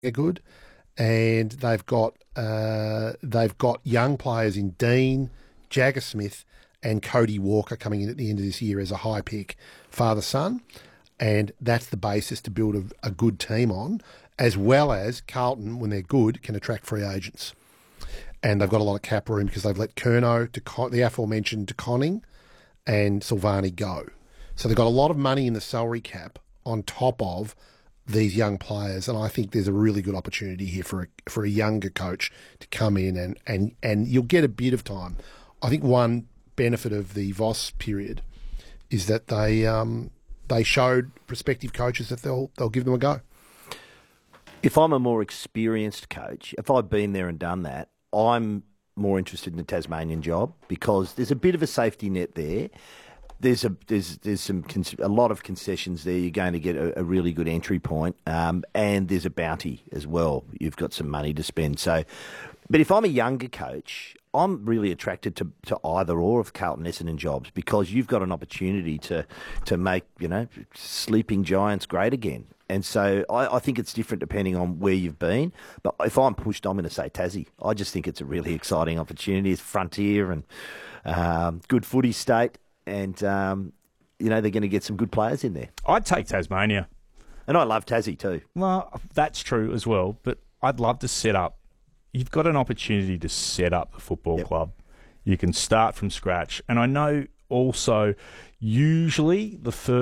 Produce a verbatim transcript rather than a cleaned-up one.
are good, and they've got uh, they've got young players in Dean, Jagger Smith, and Cody Walker coming in at the end of this year as a high pick father son, and that's the basis to build a, a good team on, as well as Carlton, when they're good, can attract free agents, and they've got a lot of cap room because they've let Curnow, to Con- the aforementioned De Conning, and Silvani go, so they've got a lot of money in the salary cap on top of these young players, and I think there's a really good opportunity here for a, for a younger coach to come in and, and, and you'll get a bit of time. I think one benefit of the Voss period is that they um, they showed prospective coaches that they'll they'll give them a go. If I'm a more experienced coach, if I've been there and done that, I'm more interested in the Tasmanian job because there's a bit of a safety net there. There's a there's there's some a lot of concessions there. You're going to get a, a really good entry point, um, and there's a bounty as well. You've got some money to spend. So, but if I'm a younger coach, I'm really attracted to, to either or of Carlton Essendon jobs because you've got an opportunity to to make you know sleeping giants great again. And so I, I think it's different depending on where you've been. But if I'm pushed, I'm going to say Tassie. I just think it's a really exciting opportunity. It's frontier and um, good footy state. And, um, you know, they're going to get some good players in there. I'd take Tasmania. And I love Tassie too. Well, that's true as well. But I'd love to set up. You've got an opportunity to set up the football yep. club. You can start from scratch. And I know also usually the first